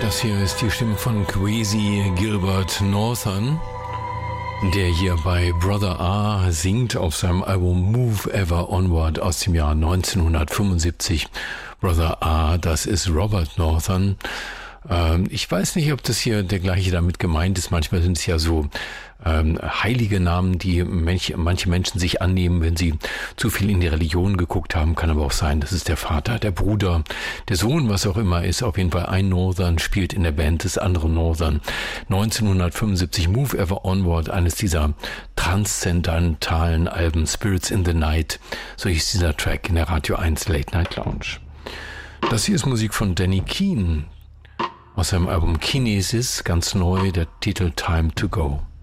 Das hier ist die Stimme von Kwesi Gilbert Northern, der hier bei Brother R singt auf seinem Album Move Ever Onward aus dem Jahr 1975. Brother R, das ist Robert Northern. Ich weiß nicht, ob das hier der gleiche damit gemeint ist. Manchmal sind es ja so heilige Namen, die manche Menschen sich annehmen, wenn sie zu viel in die Religion geguckt haben. Kann aber auch sein, das ist der Vater, der Bruder, der Sohn, was auch immer ist. Auf jeden Fall ein Northern spielt in der Band des anderen Northern. 1975 Move Ever Onward, eines dieser transzendentalen Alben, Spirits in the Night. So hieß dieser Track in der Radio 1 Late Night Lounge. Das hier ist Musik von Danny Keane aus seinem Album Kinesis, ganz neu, der Titel Time to Go.